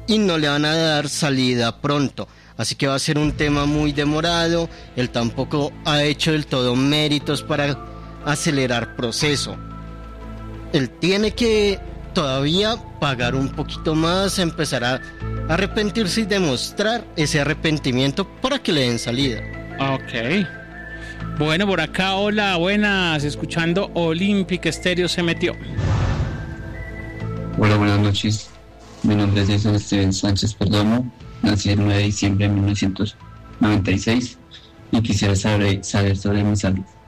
y no le van a dar salida pronto. Así que va a ser un tema muy demorado. Él tampoco ha hecho del todo méritos para acelerar proceso. Él tiene que todavía pagar un poquito más, empezar a arrepentirse y demostrar ese arrepentimiento para que le den salida. Ok. Bueno, por acá, hola, buenas, escuchando Olympic Stereo se metió. Hola, buenas noches. Mi nombre es Jason Steven Sánchez Perdomo. Nací el 9 de diciembre de 1996 y quisiera saber sobre mi salud.